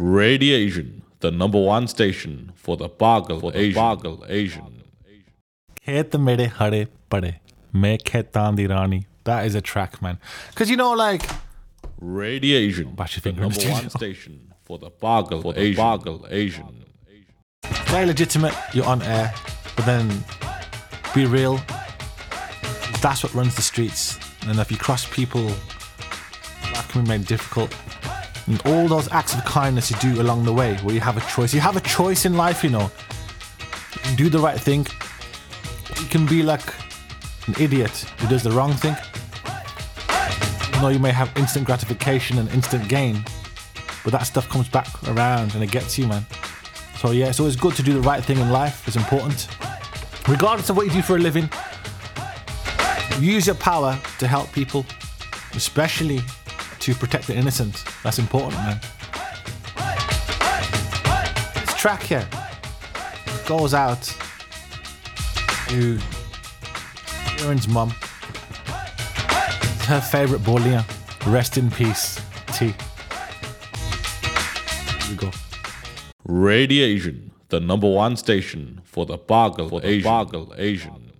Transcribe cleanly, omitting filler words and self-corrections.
Radiation, the number one station for the Pagal Asian. Khet mere hare pade, main khetan di rani. That is a track, man. Because you know, like, Radiation, bash your the finger in the number one studio. station for the Pagal Asian. Very legitimate, you're on air, but then be real. That's what runs the streets. And if you cross people, life can be made difficult. And all those acts of kindness you do along the way, where you have a choice. You have a choice in life, you know. You can do the right thing. You can be like an idiot who does the wrong thing. You know, you may have instant gratification and instant gain, but that stuff comes back around and it gets you, man. So yeah, it's always good to do the right thing in life. It's important. Regardless of what you do for a living, use your power to help people, especially to protect the innocent. That's important, man. This track here goes out to Kieran's mum. It's her favourite bullion. Rest in peace, T. Here we go. Radiation, the number one station for the Pagal Asian.